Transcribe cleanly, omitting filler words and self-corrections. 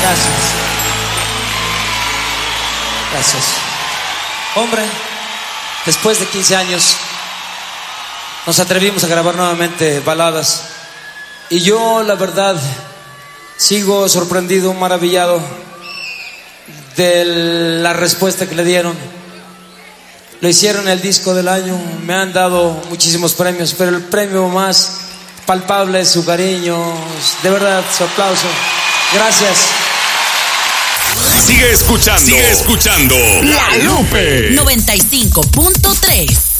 Gracias. Gracias. Hombre, después de 15 años nos atrevimos a grabar nuevamente baladas. Y yo, la verdad, sigo sorprendido, maravillado de la respuesta que le dieron. Lo hicieron el disco del año, me han dado muchísimos premios, pero el premio más palpable es su cariño, de verdad, su aplauso. Gracias. Sigue escuchando La Lupe 95.3.